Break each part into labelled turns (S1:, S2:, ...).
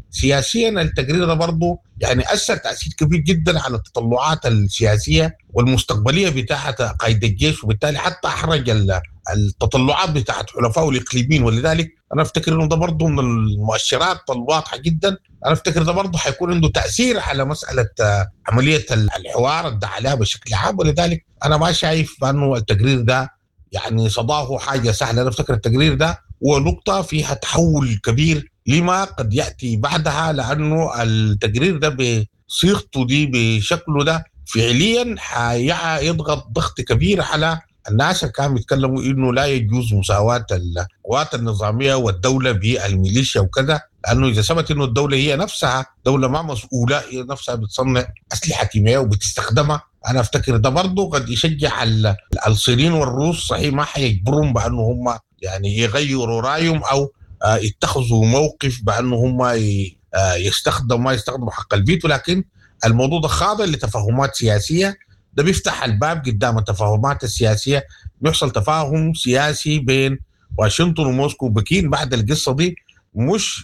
S1: سياسيا التقرير ده برضه يعني أثر تأثير كبير جدا على التطلعات السياسية والمستقبلية بتاعت قائد الجيش، وبالتالي حتى أحرج التطلعات بتاعت حلفائه الإقليميين. ولذلك أنا أفتكر إنه ده برضه من المؤشرات الواضحة جدا. أنا أفتكر ده برضه حيكون عنده تأثير على مسألة عملية الحوار الدعاء عليها بشكل عام. ولذلك أنا ما شايف أنه التقرير ده يعني صداه حاجة سهلة. أنا أفتكر التقرير ده هو نقطة فيها تحول كبير لما قد يأتي بعدها، لأنه التقرير ده بصيغته دي بشكله ده فعليا حيضغط ضغط كبير على الناس اللي كانوا بيتكلموا انه لا يجوز مساواة القوات النظامية والدولة بالميليشيا وكذا، لانه اذا ثبت انه الدولة هي نفسها دولة ما مسؤولة، هي نفسها بتصنع اسلحة كيميائية وبتستخدمها. انا افتكر ده برضه قد يشجع الصينيين والروس، صحيح ما حيجبرهم بانه هم يعني يغيروا رايهم او يتخذوا موقف بانه هم يستخدموا ما يستخدموا حق الفيتو، لكن الموضوع ده خاضع لتفاهمات سياسية. ده بيفتح الباب قدام التفاهمات السياسية، بيحصل تفاهم سياسي بين واشنطن وموسكو وبكين بعد القصة دي. مش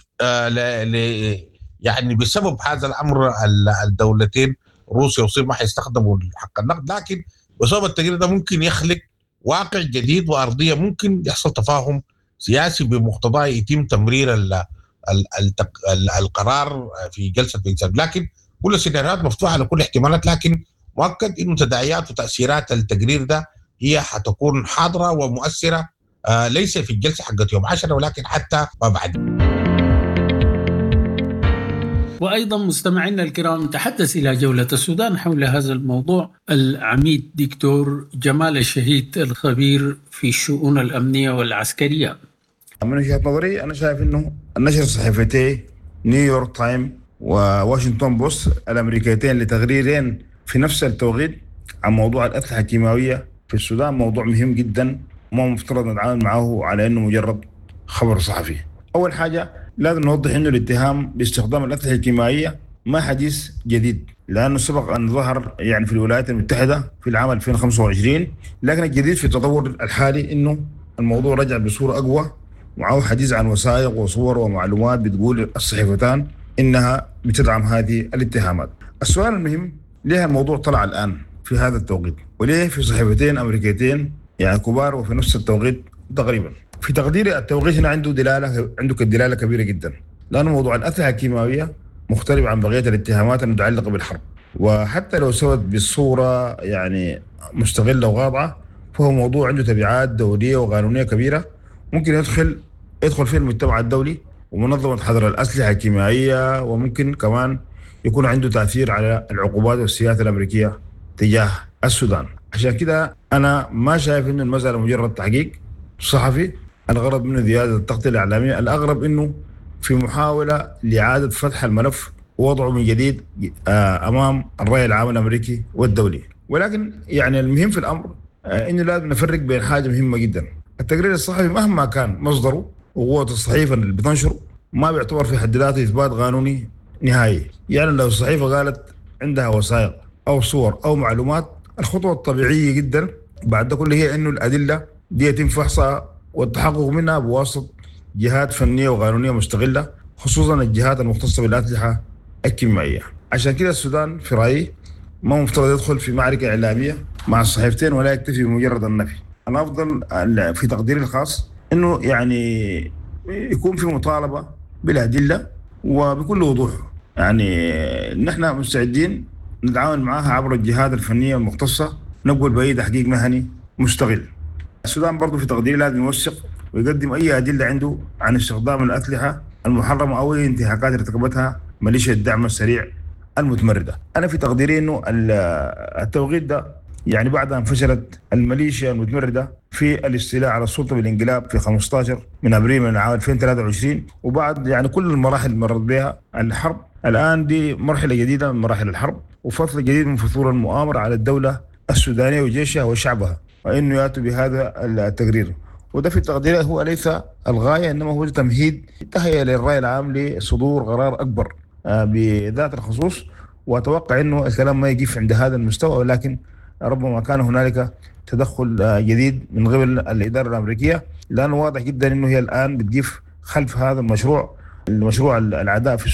S1: يعني بسبب هذا الأمر الدولتين روسيا والصين ما حيستخدموا حق النقد، لكن بسبب التغيير ده ممكن يخلق واقع جديد وأرضية، ممكن يحصل تفاهم سياسي بمقتضاه يتم تمرير القرار في جلسة بنسل. لكن كل السيناريوهات مفتوحة لكل الاحتمالات، لكن مؤكد انه تداعيات وتاثيرات التقرير ده هي حتكون حاضره ومؤثره، ليس في الجلسه حقت يوم 10 ولكن حتى ما بعد.
S2: وأيضا مستمعينا الكرام، نتحدث إلى جولة السودان حول هذا الموضوع العميد دكتور جمال الشهيد الخبير في الشؤون الأمنية والعسكرية.
S3: من وجهة نظري أنا شايف أنه النشر صحيفتي نيويورك تايم وواشنطن بوست الأمريكيتين لتغريرين في نفس التوقيت عن موضوع الأسلحة الكيماوية في السودان موضوع مهم جدا، وما مفترض نتعامل معه على أنه مجرد خبر صحفي. أول حاجة لازم نوضح أنه الاتهام باستخدام الأسلحة الكيماوية ما حديث جديد، لأنه سبق أن ظهر يعني في الولايات المتحدة في العام 2025، لكن الجديد في التطور الحالي أنه الموضوع رجع بصورة أقوى، معه حديث عن وثائق وصور ومعلومات بتقول الصحيفتان إنها بتدعم هذه الاتهامات. السؤال المهم، ليه الموضوع طلع الآن في هذا التوقيت؟ وليه في صحيفتين أمريكيتين يعني كبار وفي نفس التوقيت تقريبا؟ في تقديري التوقيت هنا عنده دلالة كبيرة جدا، لأن موضوع الأسلحة الكيماوية مختلف عن بقية الاتهامات المتعلقة بالحرب، وحتى لو سوت بالصورة يعني مستغلة وواضحة فهو موضوع عنده تبعات دولية وقانونية كبيرة، ممكن يدخل فيه المجتمع الدولي ومنظمة حظر الأسلحة الكيميائية، وممكن كمان يكون عنده تأثير على العقوبات والسياسة الأمريكية تجاه السودان. عشان كده أنا ما شايف إنه المسألة مجرد تحقيق صحفي الغرض منه زيادة التغطية الإعلامية، الأغرب إنه في محاولة لإعادة فتح الملف ووضعه من جديد أمام الرأي العام الأمريكي والدولي. ولكن يعني المهم في الأمر إنه لازم نفرق بين حاجة مهمة جدا. التقرير الصحفي مهما كان مصدره وقوة الصحيفة اللي بتنشره ما بيعتبر في حد ذاته إثبات قانوني نهائي. يعني لو الصحيفة قالت عندها وثائق أو صور أو معلومات، الخطوة الطبيعية جدا بعد ده كله هي إنه الأدلة دي يتم فحصها والتحقق منها بواسطة جهات فنية وقانونية مستقلة، خصوصا الجهات المختصة بالأسلحة الكيميائية. عشان كده السودان في رأيي ما مفترض يدخل في معركة إعلامية مع الصحيفتين ولا يكتفي بمجرد النفي. أنا أفضل في تقديري الخاص إنه يعني يكون في مطالبة بالأدلة وبكل وضوح. يعني نحن مستعدين نتعامل معها عبر الجهات الفنية المختصة، نقبل بأي تحقيق مهني مستقل. السودان برضو في تقديري لازم يوثق ويقدم أي أدلة عنده عن استخدام الأسلحة المحرمة أو أي انتهاكات ارتكبتها ميليشيا الدعم السريع المتمردة. أنا في تقديري إنه التوقيت ده يعني بعد أن فشلت الميليشيا المتمردة في الاستيلاء على السلطة بالانقلاب في 15 من أبريل من عام 2023، وبعد يعني كل المراحل اللي مرت بها الحرب، الآن دي مرحلة جديدة من مراحل الحرب وفصل جديد من فصول المؤامرة على الدولة السودانية وجيشها وشعبها، وإنه يأتوا بهذا التقرير. وده في التقدير هو ليس الغاية، إنما هو تمهيد تهيئ للرأي العام لصدور قرار أكبر بذات الخصوص. وأتوقع إنه الكلام ما يقف عند هذا المستوى، ولكن ربما كان هنالك تدخل جديد من قبل الإدارة الأمريكية، لأنه واضح جدا إنه هي الآن بتقف خلف هذا المشروع العداء في